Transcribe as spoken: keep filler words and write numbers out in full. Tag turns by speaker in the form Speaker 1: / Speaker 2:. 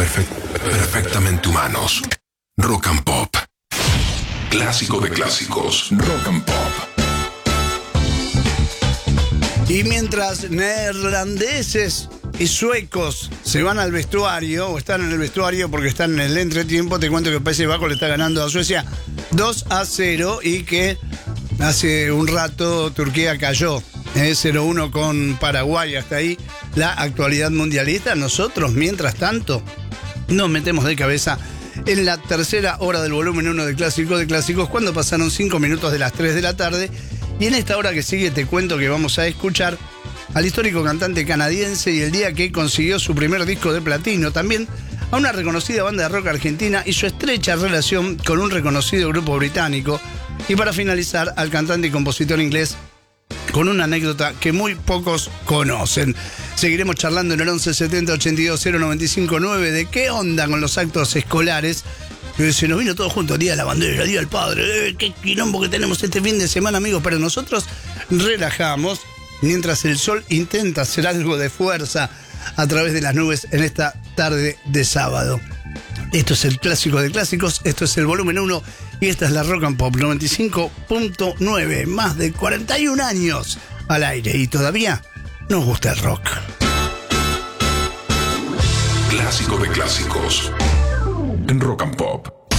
Speaker 1: Perfect, perfectamente humanos. Rock and Pop. Clásico de clásicos. Rock and Pop.
Speaker 2: Y mientras neerlandeses y suecos se van al vestuario, o están en el vestuario porque están en el entretiempo, te cuento que el Países Bajos le está ganando a Suecia dos a cero y que hace un rato Turquía cayó eh, cero uno con Paraguay. Hasta ahí la actualidad mundialista. Nosotros, mientras tanto, nos metemos de cabeza en la tercera hora del volumen uno de Clásico de Clásicos, cuando pasaron cinco minutos de las tres de la tarde. Y en esta hora que sigue te cuento que vamos a escuchar al histórico cantante canadiense y el día que consiguió su primer disco de platino, también a una reconocida banda de rock argentina y su estrecha relación con un reconocido grupo británico, y para finalizar al cantante y compositor inglés con una anécdota que muy pocos conocen. Seguiremos charlando en el once setenta ochenta y dos cero noventa y cinco nueve de qué onda con los actos escolares. Se nos vino todo junto, Día de la Bandera, Día del Padre, eh, qué quilombo que tenemos este fin de semana, amigos, pero nosotros relajamos mientras el sol intenta hacer algo de fuerza a través de las nubes en esta tarde de sábado. Esto es el Clásico de Clásicos, esto es el volumen uno y esta es la Rock and Pop noventa y cinco punto nueve, más de cuarenta y un años al aire y todavía nos gusta el rock.
Speaker 1: Clásico de clásicos en Rock and Pop.